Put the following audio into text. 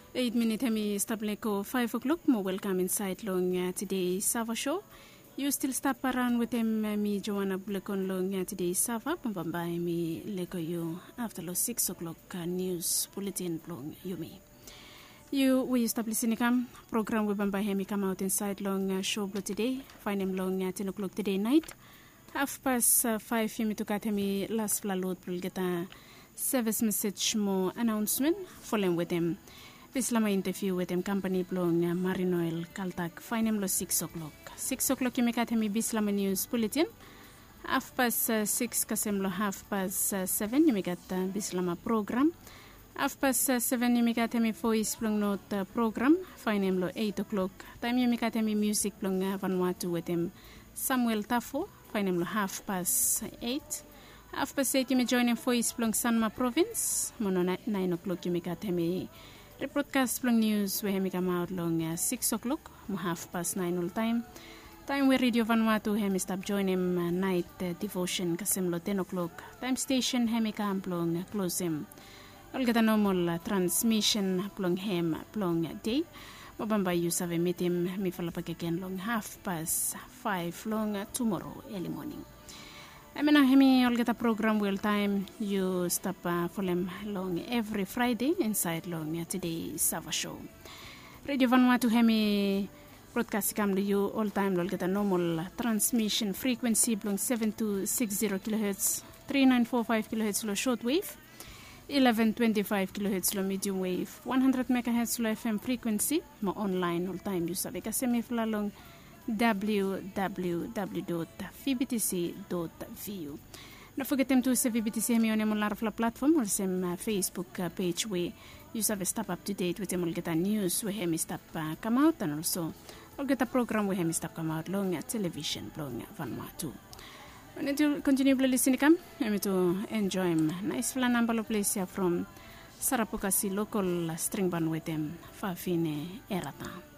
8 minutes hemi stableko 5 o'clock. Mo welcome inside long today's Sava show. You still stop around with me Joanna Blakon long today's Sava. Pambamba me leko you after 6 o'clock news bulletin long you me. You we stop listening program we bamba hemi come out inside long show blow today. Find him long 10 o'clock today night. 5:30 yumi to kat hemi last flalot pulgeta service message mo announcement following with them. Bislama interview with them company blong Marinoil Kaltak find him lo 6 o'clock. 6 o'clock yumi kat hemi Bislama news bulletin. 6:30 kasem lo 7:30 yumi kat Bislama program. 7:30 yumi kat hemi voice blong note program find him lo 8 o'clock. Time yumi kat hemi music blong Vanuatu with him Samuel Tafo find him lo 8:30. 8:30 yumi join him voice blong Sanma province mono 9 o'clock yumi kat hemi broadcast blong news we hemi come out long 6 o'clock mo 9:30 all time we radio Vanuatu hemi stop join him night devotion kasem lo 10 o'clock time station hemi come blong close him all get a normal transmission blong hem blong day mabamba you save meet him mi fala again long 5:30 long tomorrow early morning. I mean, hemi all get a program well time. You stop for them long every Friday inside long today Sava show. Radio Vanuatu hemi broadcast come to you all time. All get a normal transmission frequency long 7260 kilohertz, 3945 kilohertz low shortwave, 1125 kilohertz low medium wave, 100 megahertz low FM frequency. Mo online all time you save kasemi fla long www.vbtc.vu. Don't forget them to say VBTC hemi on a platform or some Facebook page where you have stop up to date with them. Will get a news where hemi stop come out and also will get a program where hemi stop come out long television long Vanuatu. And to continue listening come hemi to enjoy nice flan number of place here from Sarapukasi local string band with them Fafine Erata.